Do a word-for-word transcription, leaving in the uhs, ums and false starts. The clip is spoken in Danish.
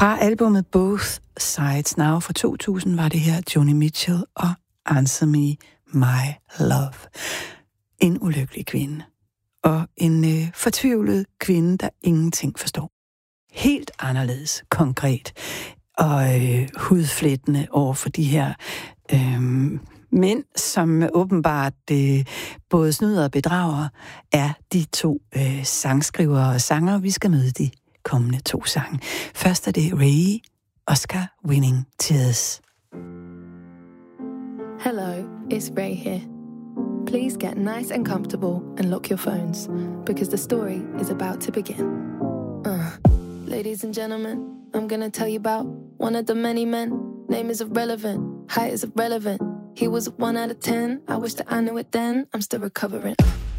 Fra albumet Both Sides Now fra to tusind var det her Joni Mitchell og Answer Me, My Love. En ulykkelig kvinde. Og en øh, fortvivlet kvinde, der ingenting forstår. Helt anderledes konkret og øh, hudflettende over for de her øh, mænd, som åbenbart øh, både snyder og bedrager, er de to øh, sangskrivere og sanger, vi skal møde de kommende to sange. Først er det Ray, Oscar Winning Tears. Hello, it's Ray here. Please get nice and comfortable and lock your phones, because the story is about to begin. Uh, ladies and gentlemen, I'm gonna tell you about one of the many men. Name is irrelevant, height is irrelevant. He was a one out of ten. I wish that I knew it then. I'm still recovering.